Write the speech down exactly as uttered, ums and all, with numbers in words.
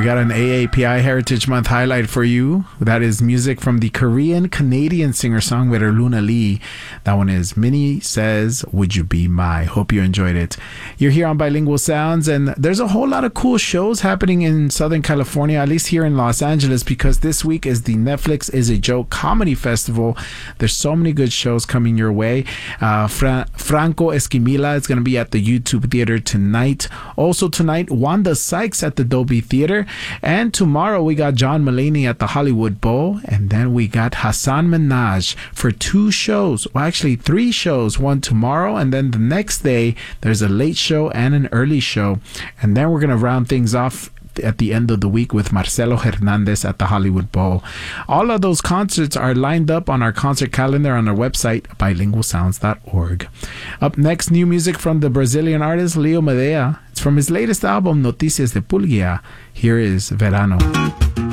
got an A A P I Heritage Month highlight for you. That is music from the Korean-Canadian singer-songwriter Luna Lee. That one is Minnie Says, Would You Be My? Hope you enjoyed it. You're here on Bilingual Sounds, and there's a whole lot of cool shows happening in Southern California, at least here in Los Angeles, because this week is the Netflix Is a Joke Comedy Festival. There's so many good shows coming your way. Uh, Fra- Franco Esquimila is going to be at the YouTube Theater tonight. Also tonight, Wanda Sykes at the Dolby Theater. And tomorrow we got John Mulaney at the Hollywood Bowl. And then we got Hassan Minaj for two shows. Well, actually three shows. One tomorrow, and then the next day there's a late show and an early show. And then we're going to round things off at the end of the week with Marcelo Hernandez at the Hollywood Bowl. All of those concerts are lined up on our concert calendar on our website, bilingual sounds dot org. Up next, new music from the Brazilian artist Leo Medea. It's from his latest album, Noticias de Pulgia. Here is Verano.